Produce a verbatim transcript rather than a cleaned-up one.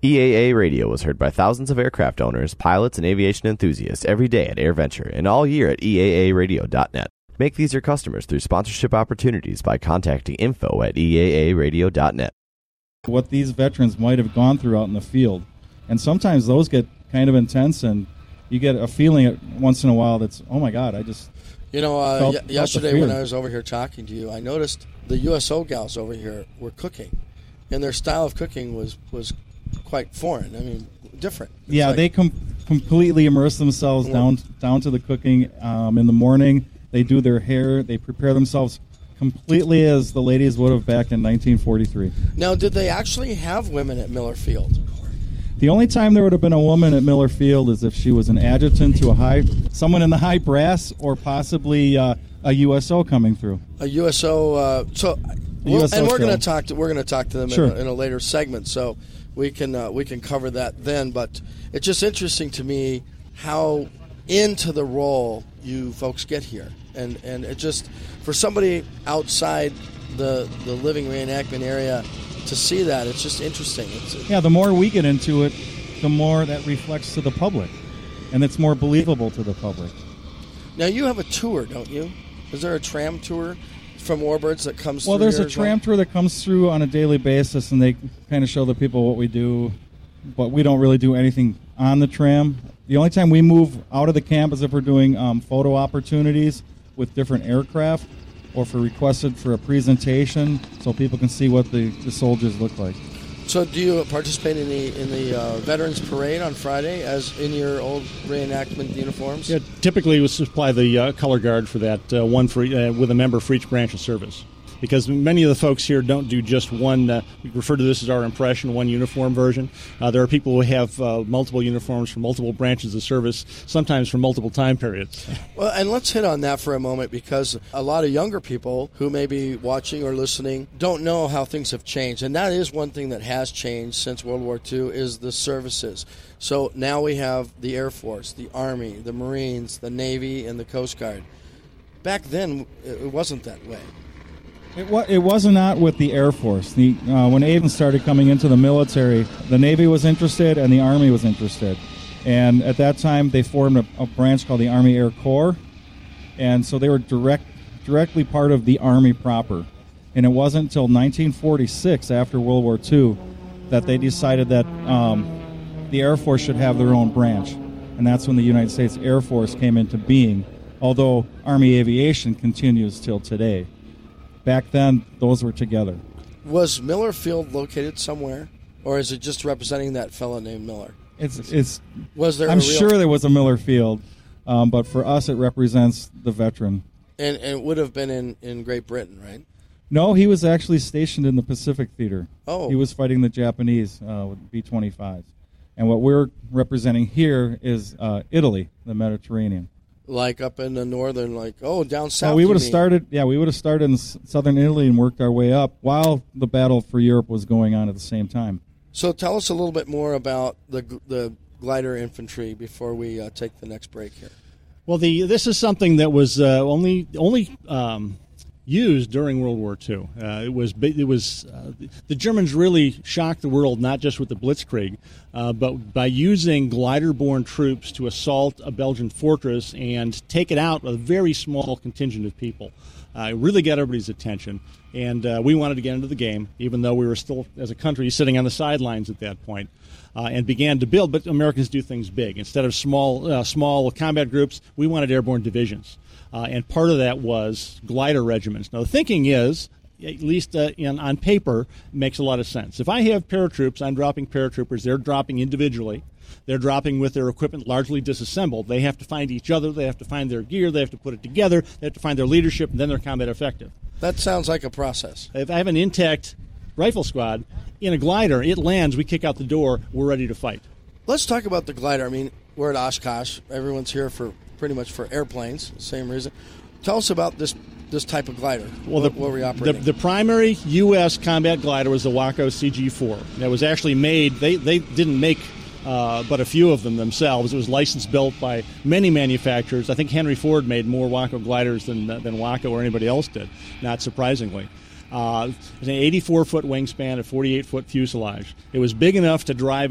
E A A Radio is heard by thousands of aircraft owners, pilots, and aviation enthusiasts every day at AirVenture and all year at E A A radio dot net. Make these your customers through sponsorship opportunities by contacting info at E A A radio dot net. What these veterans might have gone through out in the field. And sometimes those get kind of intense, and you get a feeling once in a while that's, oh my God, I just You know, uh, felt, y- felt yesterday when I was over here talking to you, I noticed the U S O gals over here were cooking. And their style of cooking was, was quite foreign. I mean, different. It's yeah, like, they com- completely immerse themselves down down to the cooking um, in the morning. They do their hair. They prepare themselves completely as the ladies would have back in nineteen forty-three. Now, did they actually have women at Miller Field? The only time there would have been a woman at Miller Field is if she was an adjutant to a high, someone in the high brass, or possibly uh, a U S O coming through. A U S O. Uh, so, well, U S O and we're going to skill. talk to we're going to talk to them Sure. in, a, in a later segment. So we can uh, we can cover that then. But it's just interesting to me how into the role you folks get here, and and it just for somebody outside the the living reenactment area to see that, it's just interesting. It's, Yeah, the more we get into it, the more that reflects to the public, and it's more believable to the public. Now you have a tour, don't you? Is there a tram tour from Warbirds that comes Well, through there's here a as well? tram tour that comes through on a daily basis, and they kind of show the people what we do, but we don't really do anything on the tram. The only time we move out of the camp is if we're doing um, photo opportunities with different aircraft, or for requested for a presentation so people can see what the, the soldiers look like. So, do you participate in the in the uh, Veterans Parade on Friday, as in your old reenactment uniforms? Yeah, typically we supply the uh, color guard for that, uh, one for uh, with a member for each branch of service. Because many of the folks here don't do just one, uh, we refer to this as our impression, one uniform version. Uh, there are people who have uh, multiple uniforms for multiple branches of service, sometimes for multiple time periods. Well, and let's hit on that for a moment, because a lot of younger people who may be watching or listening don't know how things have changed. And that is one thing that has changed since World War Two is the services. So now we have the Air Force, the Army, the Marines, the Navy, and the Coast Guard. Back then, it wasn't that way. It, wa- it was not with the Air Force. The, uh, when Avon started coming into the military, the Navy was interested and the Army was interested. And at that time, they formed a, a branch called the Army Air Corps. And so they were direct, directly part of the Army proper. And it wasn't until nineteen forty-six, after World War Two, that they decided that um, the Air Force should have their own branch. And that's when the United States Air Force came into being, although Army aviation continues till today. Back then, those were together. Was Miller Field located somewhere, or is it just representing that fellow named Miller? It's it's. Was there? I'm a real, sure there was a Miller Field, um, but for us, it represents the veteran. and, and it would have been in, in Great Britain, right? No, he was actually stationed in the Pacific Theater. Oh. He was fighting the Japanese uh, with B twenty-fives. And what we're representing here is uh, Italy, the Mediterranean. Like up in the northern, like oh, down south. Well, we you would have mean. started. Yeah, we would have started in s- southern Italy and worked our way up while the battle for Europe was going on at the same time. So tell us a little bit more about the g- the glider infantry before we uh, take the next break here. Well, the this is something that was uh, only only um, used during World War Two. Uh, it was it was uh, the Germans really shocked the world, not just with the Blitzkrieg, uh, but by using glider-borne troops to assault a Belgian fortress and take it out with a very small contingent of people. Uh, it really got everybody's attention, and uh, we wanted to get into the game, even though we were still, as a country, sitting on the sidelines at that point, uh, and began to build. But Americans do things big. Instead of small, uh, small combat groups, we wanted airborne divisions, uh, and part of that was glider regiments. Now, the thinking is, at least uh, in, on paper, makes a lot of sense. If I have paratroops, I'm dropping paratroopers. They're dropping individually. They're dropping with their equipment largely disassembled. They have to find each other. They have to find their gear. They have to put it together. They have to find their leadership, and then they're combat effective. That sounds like a process. If I have an intact rifle squad in a glider, it lands, we kick out the door, we're ready to fight. Let's talk about the glider. I mean, we're at Oshkosh. Everyone's here for pretty much for airplanes. Same reason. Tell us about this this type of glider. Well, what, the, what were we the, operating? the primary U S combat glider was the Waco C G four. That was actually made, they, they didn't make uh, but a few of them themselves. It was licensed built by many manufacturers. I think Henry Ford made more Waco gliders than, than Waco or anybody else did, not surprisingly. Uh, it was an eighty-four foot wingspan, a forty-eight foot fuselage. It was big enough to drive